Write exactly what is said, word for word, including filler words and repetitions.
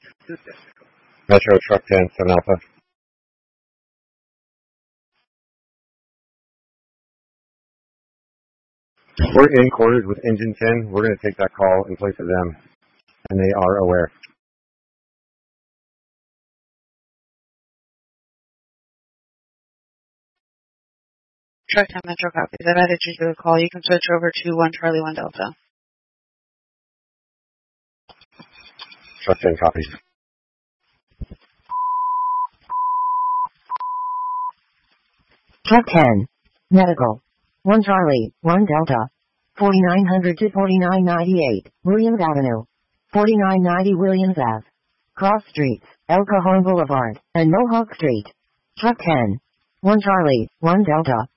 Metro Truck ten, seven Alpha. We're in quarters with Engine ten. We're going to take that call in place of them, and they are aware. Truck ten Metro copies. I've added you to the call. You can switch over to one Charlie one Delta. Truck ten copies. Truck ten. Medical. one Charlie, one Delta. forty-nine hundred to forty-nine ninety-eight, Williams Avenue. forty-nine ninety Williams Ave. Cross Streets, El Cajon Boulevard, and Mohawk Street. Truck ten. one Charlie, one Delta.